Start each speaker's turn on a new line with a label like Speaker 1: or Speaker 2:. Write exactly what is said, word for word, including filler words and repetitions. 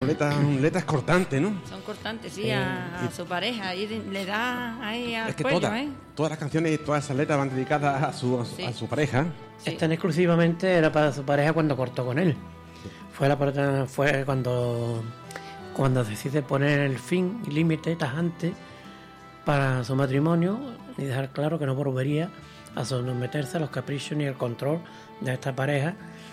Speaker 1: letras, letras cortantes, ¿no?
Speaker 2: Son cortantes, sí,
Speaker 1: Eh,
Speaker 2: a, a
Speaker 1: y-
Speaker 2: su pareja. Ahí le da ahí al
Speaker 1: Es que
Speaker 2: cuello,
Speaker 1: todas,
Speaker 2: ¿eh?
Speaker 1: todas las canciones y todas esas letras van dedicadas a su, a su,
Speaker 2: Sí.
Speaker 1: a su pareja.
Speaker 2: Sí.
Speaker 3: Esta en exclusivamente era para su pareja cuando cortó con él. Fue la parte- fue cuando cuando decide poner el fin y límite tajante para su matrimonio y dejar claro que no volvería a someterse a los caprichos ni al control de esta pareja